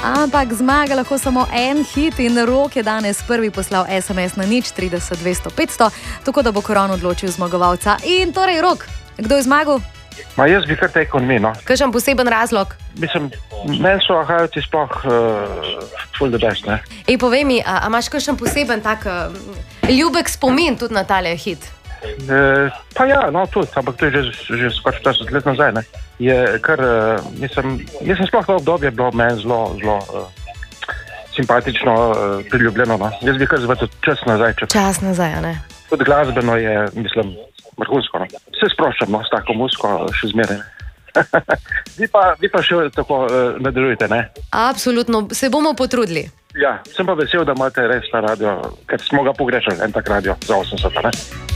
Ampak zmaga lahko samo en hit in Rok je danes prvi poslal SMS na 030 200 500, tako da bo Koron odločil zmagovalca. In torej, Rok, kdo je zmagal? Jaz bi kar tekel mi, no. Kakšen poseben razlog? Mislim, meni so ahajovci sploh ful the best, ne. Povej mi, a imaš kakšen poseben tak ljubek spomin tudi na tale hit? Pa ja, no tudi, ampak to je že skoraj 40 let nazaj, ne. Je kar, mislim sploh to obdobje bilo meni zelo simpatično, priljubljeno, no. Jaz bi kar zvatil čas nazaj. Čas nazaj, a ne? Tudi glasbeno je, mislim, vrhunsko, no. Se sproščam, no, s tako muziko še zmeraj, ne. Vi pa še tako nadaljujete, ne? Absolutno, se bomo potrudili. Ja, sem pa vesel, da imate res ta radio, ker smo ga pogrešali, en tak radio za 80, ne?